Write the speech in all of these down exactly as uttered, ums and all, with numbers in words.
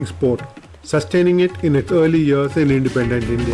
sport, sustaining it in its early years in independent India.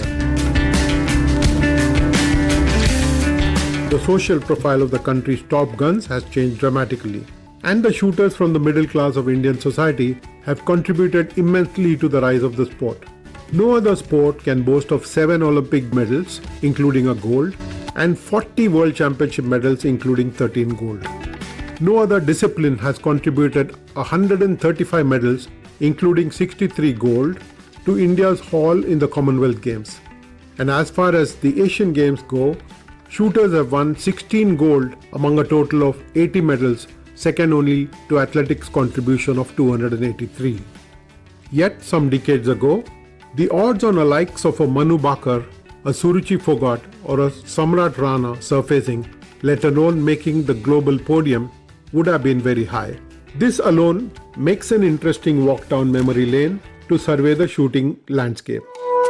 The social profile of the country's top guns has changed dramatically, and the shooters from the middle class of Indian society have contributed immensely to the rise of the sport. No other sport can boast of seven Olympic medals, including a gold, and forty World Championship medals, including thirteen gold. No other discipline has contributed one hundred thirty-five medals, including sixty-three gold, to India's haul in the Commonwealth Games. And as far as the Asian Games go, shooters have won sixteen gold among a total of eighty medals, second only to athletics' contribution of two hundred eighty-three. Yet, some decades ago, the odds on a likes of a Manu Bakar, a Suruchi Fogart or a Samrat Rana surfacing, let alone making the global podium, would have been very high. This alone makes an interesting walk down memory lane to survey the shooting landscape.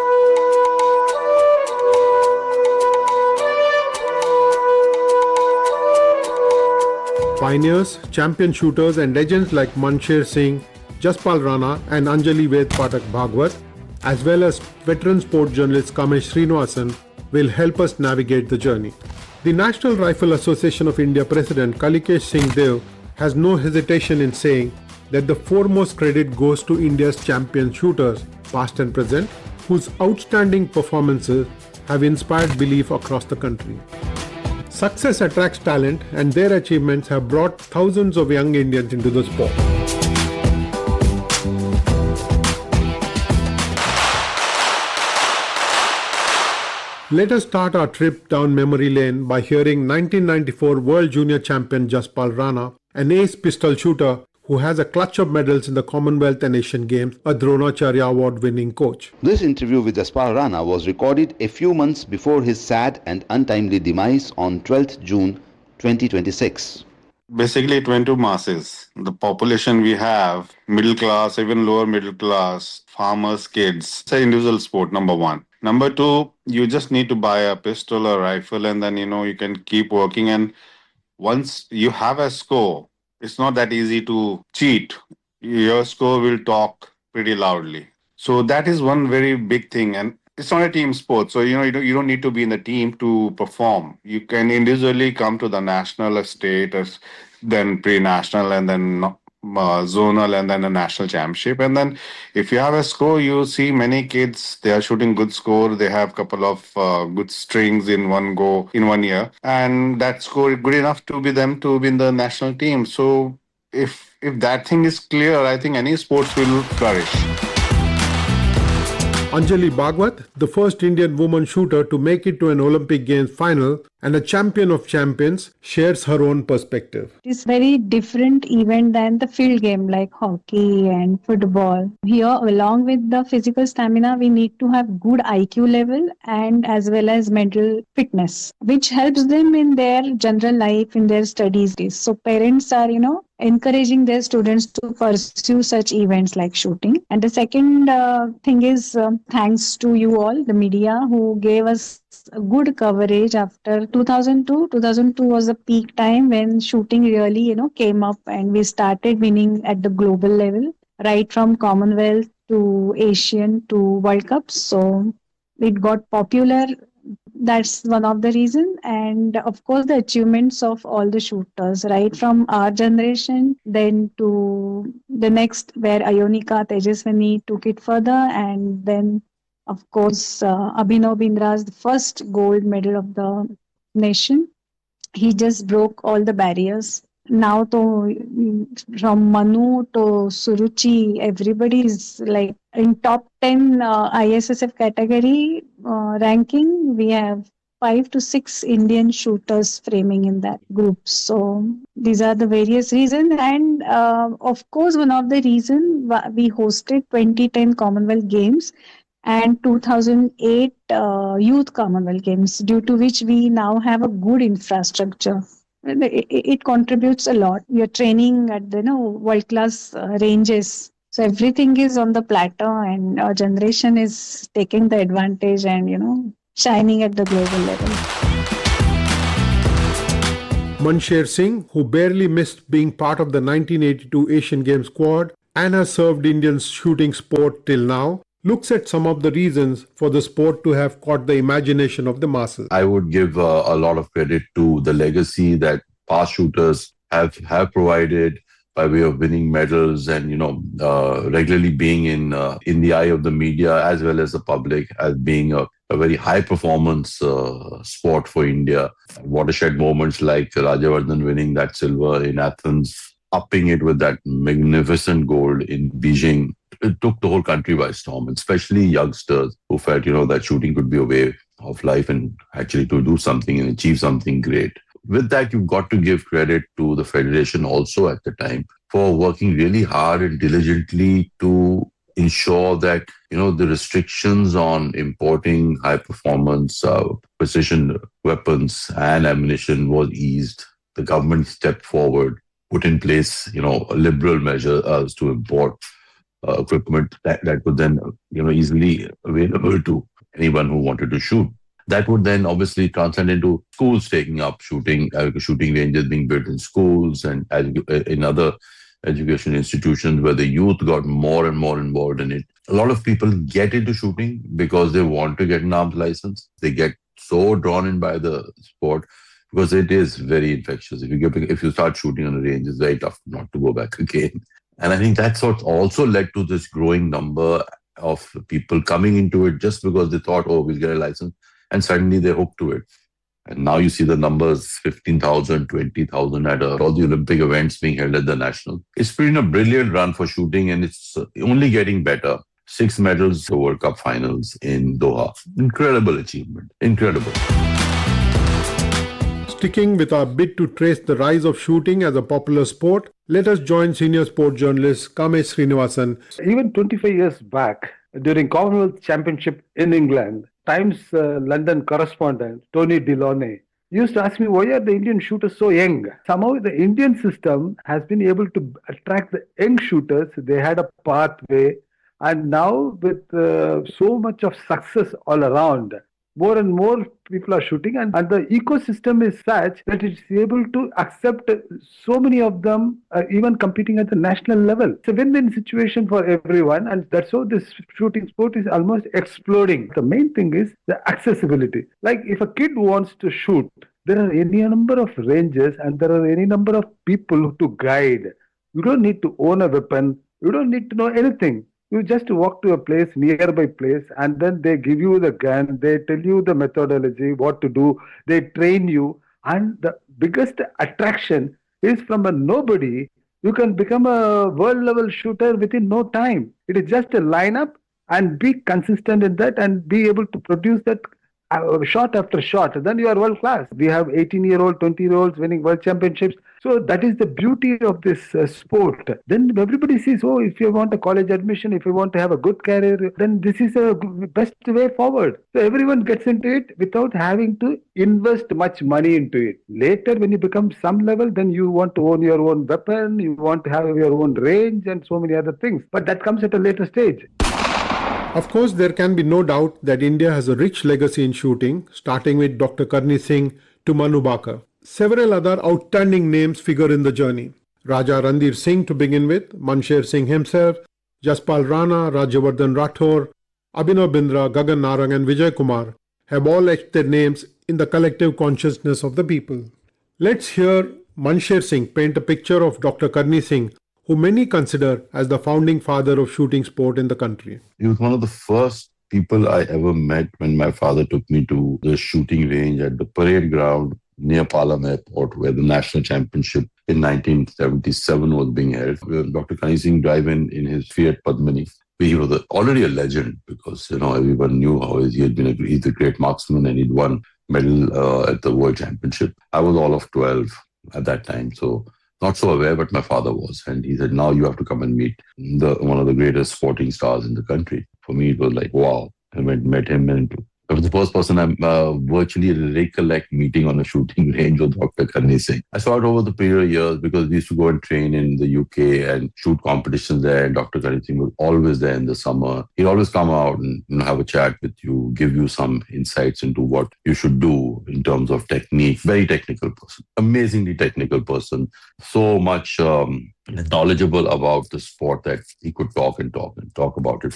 Pioneers, champion shooters and legends like Mansher Singh, Jaspal Rana and Anjali Ved Pathak Bhagwat, as well as veteran sport journalist Kamesh Srinivasan, will help us navigate the journey. The National Rifle Association of India President Kalikesh Singh Dev has no hesitation in saying that the foremost credit goes to India's champion shooters, past and present, whose outstanding performances have inspired belief across the country. Success attracts talent, and their achievements have brought thousands of young Indians into the sport. Let us start our trip down memory lane by hearing nineteen ninety-four World Junior Champion Jaspal Rana, an ace pistol shooter who has a clutch of medals in the Commonwealth and Asian Games, a Dronacharya Award-winning coach. This interview with Jaspal Rana was recorded a few months before his sad and untimely demise on twelfth June twenty twenty-six. Basically, it went to masses. The population we have, middle class, even lower middle class, farmers, kids. It's an individual sport, number one. Number two, you just need to buy a pistol or rifle and then, you know, you can keep working. And once you have a score, it's not that easy to cheat. Your score will talk pretty loudly. So that is one very big thing. And it's not a team sport. So, you know, you don't, you don't need to be in the team to perform. You can individually come to the national, state, or then pre-national, and then uh, zonal, and then a national championship. And then if you have a score, you see many kids, they are shooting good score. They have a couple of uh, good strings in one go, in one year. And that score is good enough to be them to be in the national team. So if if that thing is clear, I think any sports will flourish. Anjali Bhagwat, the first Indian woman shooter to make it to an Olympic Games final and a champion of champions, shares her own perspective. It's very different event than the field game like hockey and football. Here, along with the physical stamina, we need to have good I Q level and as well as mental fitness, which helps them in their general life, in their studies. So parents are, you know, encouraging their students to pursue such events like shooting. And the second uh, thing is um, thanks to you all, the media, who gave us good coverage after two thousand two. two thousand two was a peak time when shooting really, you know, came up and we started winning at the global level, right from Commonwealth to Asian to World Cups. So it got popular. That's one of the reasons. And of course, the achievements of all the shooters, right from our generation, then to the next, where Ionika Tejaswini took it further. And then, of course, uh, Abhinav Bindra's the first gold medal of the nation. He just broke all the barriers. Now, to, from Manu to Suruchi, everybody is like in top ten uh, I S S F category uh, ranking. We have five to six Indian shooters framing in that group. So these are the various reasons. And uh, of course, one of the reasons we hosted twenty ten Commonwealth Games and two thousand eight uh, Youth Commonwealth Games, due to which we now have a good infrastructure. It, it contributes a lot. We are training at the you know, world-class uh, ranges. So everything is on the plateau, and our generation is taking the advantage and, you know, shining at the global level. Mansher Singh, who barely missed being part of the nineteen eighty-two Asian Games squad and has served Indian shooting sport till now, looks at some of the reasons for the sport to have caught the imagination of the masses. I would give uh, a lot of credit to the legacy that past shooters have have provided by way of winning medals and you know uh, regularly being in uh, in the eye of the media as well as the public as being a, a very high performance uh, sport for India. Watershed moments like Rajavardhan winning that silver in Athens, upping it with that magnificent gold in Beijing. It took the whole country by storm, especially youngsters who felt, you know, that shooting could be a way of life and actually to do something and achieve something great. With that, you've got to give credit to the Federation also at the time for working really hard and diligently to ensure that, you know, the restrictions on importing high performance uh, precision weapons and ammunition was eased. The government stepped forward, put in place, you know, liberal measures to import uh, equipment that, that would then, you know, easily available to anyone who wanted to shoot. That would then obviously translate into schools taking up shooting, uh, shooting ranges being built in schools and in other education institutions where the youth got more and more involved in it. A lot of people get into shooting because they want to get an arms license. They get so drawn in by the sport because it is very infectious. If you get, if you start shooting on a range, it's very tough not to go back again. And I think that's what also led to this growing number of people coming into it just because they thought, oh, we'll get a license. And suddenly they're hooked to it. And now you see the numbers, fifteen thousand, twenty thousand at uh, all the Olympic events being held at the National. It's been a brilliant run for shooting and it's only getting better. Six medals, the World Cup finals in Doha. Incredible achievement. Incredible. Sticking with our bid to trace the rise of shooting as a popular sport, let us join senior sport journalist Kamesh Srinivasan. Even twenty-five years back, during Commonwealth Championship in England, Times uh, London correspondent Tony Deloney used to ask me, why are the Indian shooters so young? Somehow the Indian system has been able to attract the young shooters. They had a pathway. And now with uh, so much of success all around, more and more people are shooting and, and the ecosystem is such that it's able to accept so many of them uh, even competing at the national level. It's a win-win situation for everyone and that's how this shooting sport is almost exploding. The main thing is the accessibility. Like if a kid wants to shoot, there are any number of ranges and there are any number of people to guide. You don't need to own a weapon. You don't need to know anything. You just walk to a place, nearby place, and then they give you the gun, they tell you the methodology, what to do, they train you. And the biggest attraction is from a nobody, you can become a world level shooter within no time. It is just a lineup and be consistent in that and be able to produce that uh, shot after shot. Then you are world class. We have eighteen year old, twenty year olds winning world championships. So that is the beauty of this uh, sport. Then everybody sees, oh, if you want a college admission, if you want to have a good career, then this is a best way forward. So everyone gets into it without having to invest much money into it. Later, when you become some level, then you want to own your own weapon, you want to have your own range and so many other things. But that comes at a later stage. Of course, there can be no doubt that India has a rich legacy in shooting, starting with Doctor Karni Singh to Manu Bhakar. Several other outstanding names figure in the journey. Raja Randir Singh to begin with, Mansher Singh himself, Jaspal Rana, Rajyavardhan Rathore, Abhinav Bindra, Gagan Narang and Vijay Kumar have all etched their names in the collective consciousness of the people. Let's hear Mansher Singh paint a picture of Doctor Karni Singh, who many consider as the founding father of shooting sport in the country. He was one of the first people I ever met when my father took me to the shooting range at the parade ground near Palam Airport, where the national championship in nineteen seventy-seven was being held. Doctor Karni Singh drive in in his Fiat Padmini. He was a, already a legend because, you know, everyone knew how he had been a, he's a great marksman and he'd won medal uh, at the World Championship. I was all of twelve at that time, so not so aware, but my father was. And he said, now you have to come and meet the one of the greatest sporting stars in the country. For me, it was like, wow. I went met him and I was the first person I uh, virtually recollect meeting on a shooting range with Doctor Karni Singh. I saw it over the period of years because we used to go and train in the U K and shoot competitions there. And Doctor Karni Singh was always there in the summer. He'd always come out and you know, have a chat with you, give you some insights into what you should do in terms of technique. Very technical person, amazingly technical person. So much um, knowledgeable about the sport that he could talk and talk and talk about it